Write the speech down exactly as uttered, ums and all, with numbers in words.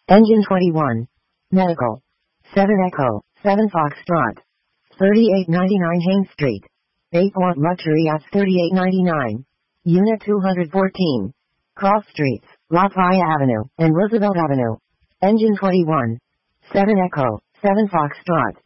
Engine twenty-one. Medical. seven Echo, seven Foxtrot. thirty-eight ninety-nine Haines Street. eight Watt Luxury S thirty-eight ninety-nine. Unit two hundred fourteen. Cross Streets, Lafayette Avenue, and Roosevelt Avenue. Engine twenty-one. seven Echo, seven Foxtrot.